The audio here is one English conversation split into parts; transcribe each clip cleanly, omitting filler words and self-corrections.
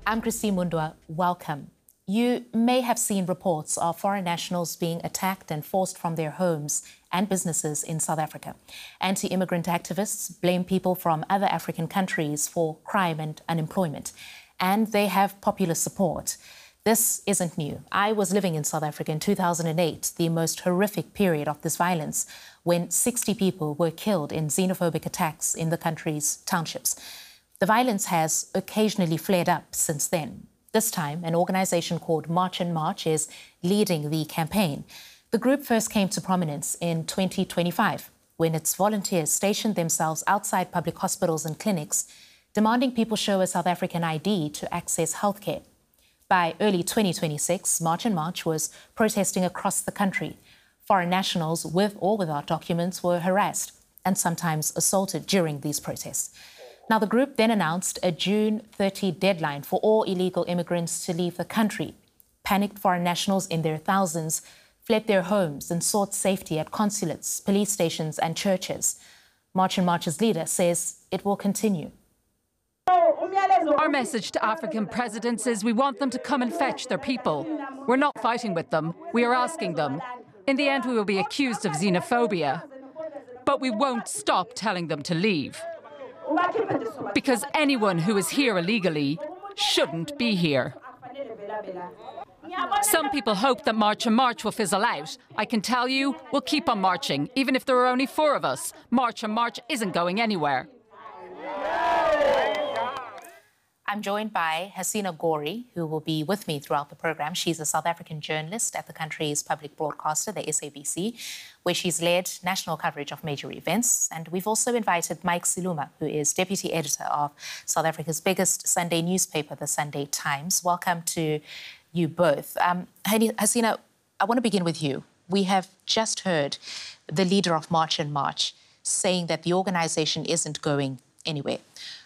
I'm Christine Mundwa. Welcome. You may have seen reports of foreign nationals being attacked and forced from their homes and businesses in South Africa. Anti-immigrant activists blame people from other African countries for crime and unemployment, and they have popular support. This isn't new. I was living in South Africa in 2008, the most horrific period of this violence, when 60 people were killed in xenophobic attacks in the country's townships. The violence has occasionally flared up since then. This time, an organization called March and March is leading the campaign. The group first came to prominence in 2025, when its volunteers stationed themselves outside public hospitals and clinics, demanding people show a South African ID to access healthcare. By early 2026, March and March was protesting across the country. Foreign nationals, with or without documents, were harassed and sometimes assaulted during these protests. Now, the group then announced a June 30 deadline for all illegal immigrants to leave the country. Panicked foreign nationals in their thousands fled their homes and sought safety at consulates, police stations and churches. March and March's leader says it will continue. Our message to African presidents is we want them to come and fetch their people. We're not fighting with them, we are asking them. In the end, we will be accused of xenophobia. But we won't stop telling them to leave. Because anyone who is here illegally shouldn't be here. Some people hope that March and March will fizzle out. I can tell you, we'll keep on marching, even if there are only 4 of us. March and March isn't going anywhere. I'm joined by Hasina Gori, who will be with me throughout the program. She's a South African journalist at the country's public broadcaster, the SABC, where she's led national coverage of major events. And we've also invited Mike Siluma, who is deputy editor of South Africa's biggest Sunday newspaper, the Sunday Times. Welcome to you both. Hasina, I want to begin with you. We have just heard the leader of March and March saying that the organization isn't going anywhere.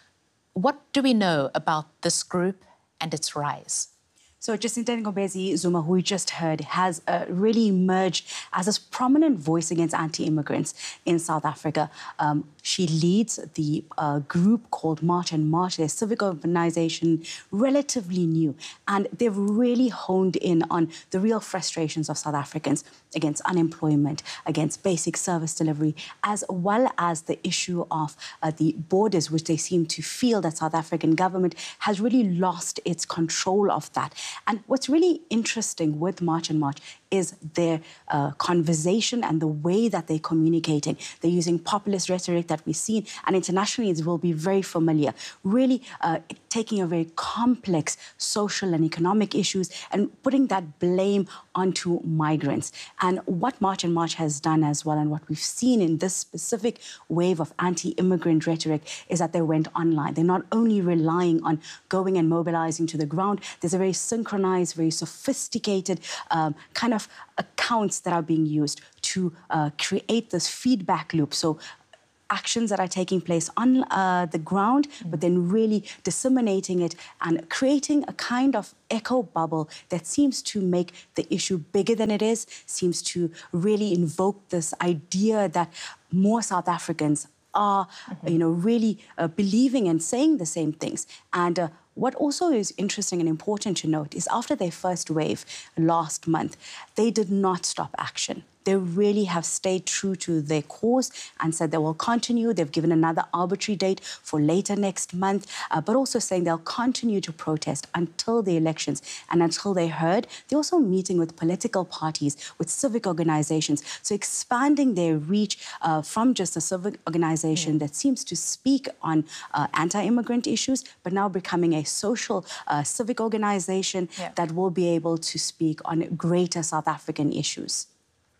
What do we know about this group and its rise? So Jacinta Ngobezi Zuma, who we just heard, has really emerged as a prominent voice against anti-immigrants in South Africa. She leads the group called March and March, their civic organization, relatively new. And they've really honed in on the real frustrations of South Africans against unemployment, against basic service delivery, as well as the issue of the borders, which they seem to feel that South African government has really lost its control of that. And what's really interesting with March and March is their conversation and the way that they're communicating. They're using populist rhetoric that we've seen, and internationally it will be very familiar, really taking a very complex social and economic issues and putting that blame onto migrants. And what March and March has done as well, and what we've seen in this specific wave of anti-immigrant rhetoric, is that they went online. They're not only relying on going and mobilizing to the ground, there's a very synchronized, very sophisticated kind of accounts that are being used to create this feedback loop. So actions that are taking place on the ground, but then really disseminating it and creating a kind of echo bubble that seems to make the issue bigger than it is, seems to really invoke this idea that more South Africans are, really believing and saying the same things. And what also is interesting and important to note is after their first wave last month, they did not stop action. They really have stayed true to their cause and said they will continue. They've given another arbitrary date for later next month, but also saying they'll continue to protest until the elections and until they're heard. They're also meeting with political parties, with civic organizations, so expanding their reach from just a civic organization that seems to speak on anti-immigrant issues, but now becoming a social civic organization that will be able to speak on greater South African issues.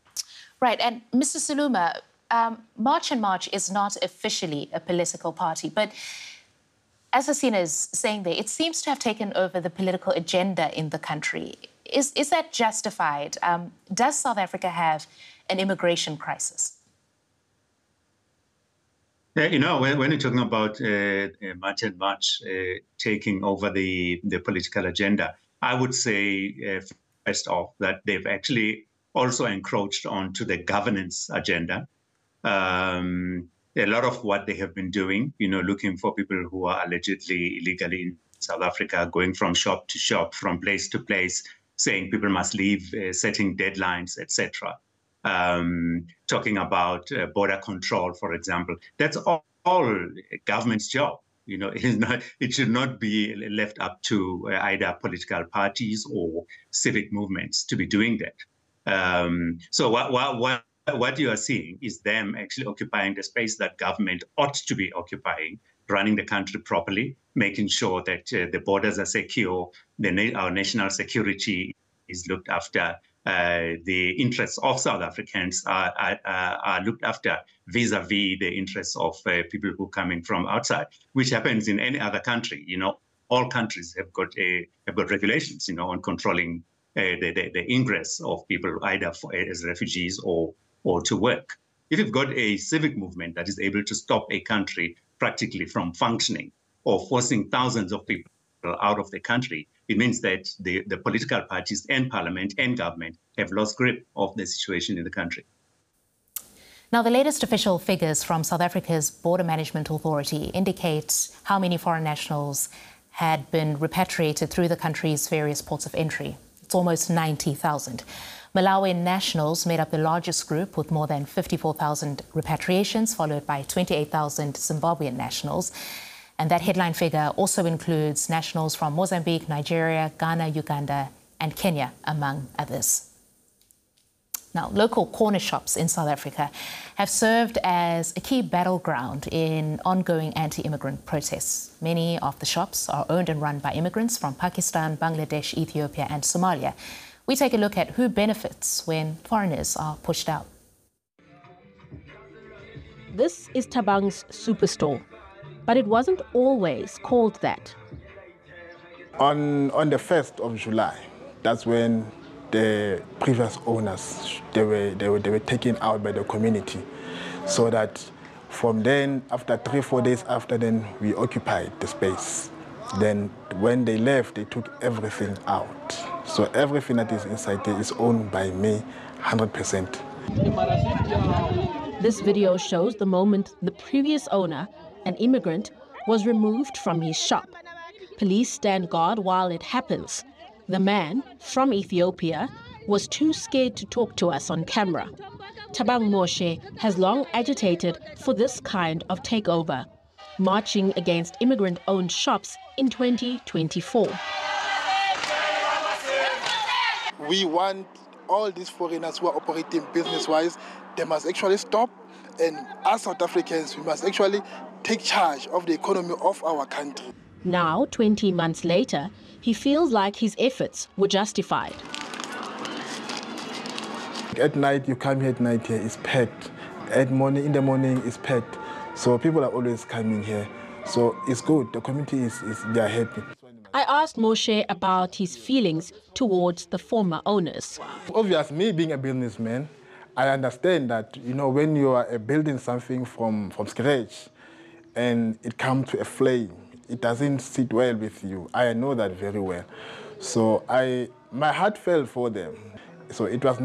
Right, and Mr. Siluma, March and March is not officially a political party, but as Hasina is saying there, it seems to have taken over the political agenda in the country. Is that justified? Does South Africa have an immigration crisis? When you're talking about March and March taking over the political agenda, I would say, first off, that they've actually also encroached onto the governance agenda. A lot of what they have been doing, looking for people who are allegedly illegally South Africa, going from shop to shop, from place to place, saying people must leave, setting deadlines, etc. Talking about border control, for example. That's all government's job. It should not be left up to either political parties or civic movements to be doing that. So what you are seeing is them actually occupying the space that government ought to be occupying, running the country properly, making sure that the borders are secure, our national security is looked after, the interests of South Africans are looked after vis-a-vis the interests of people who are coming from outside, which happens in any other country. All countries have got regulations, on controlling the ingress of people either as refugees or to work. If you've got a civic movement that is able to stop a country practically from functioning or forcing thousands of people out of the country, it means that the political parties and parliament and government have lost grip of the situation in the country. Now, the latest official figures from South Africa's Border Management Authority indicate how many foreign nationals had been repatriated through the country's various ports of entry. It's almost 90,000. Malawian nationals made up the largest group with more than 54,000 repatriations, followed by 28,000 Zimbabwean nationals. And that headline figure also includes nationals from Mozambique, Nigeria, Ghana, Uganda, and Kenya, among others. Now, local corner shops in South Africa have served as a key battleground in ongoing anti-immigrant protests. Many of the shops are owned and run by immigrants from Pakistan, Bangladesh, Ethiopia, and Somalia. We take a look at who benefits when foreigners are pushed out. This is Thabang's superstore, but it wasn't always called that. On the 1st of July, that's when the previous owners, they were taken out by the community. So that from then, after 3-4 days after then, we occupied the space. Then when they left, they took everything out. So everything that is inside there is owned by me 100%. This video shows the moment the previous owner, an immigrant, was removed from his shop. Police stand guard while it happens. The man, from Ethiopia, was too scared to talk to us on camera. Thabang Moshe has long agitated for this kind of takeover, marching against immigrant-owned shops in 2024. We want all these foreigners who are operating business-wise, they must actually stop. And as South Africans, we must actually take charge of the economy of our country. Now, 20 months later, he feels like his efforts were justified. At night, you come here at night here, it's packed. In the morning, it's packed. So people are always coming here. So it's good. The community they're happy. I asked Moshe about his feelings towards the former owners. Obviously, me being a businessman, I understand that, when you are building something from scratch and it comes to a flame, it doesn't sit well with you. I know that very well. So my heart fell for them. So it was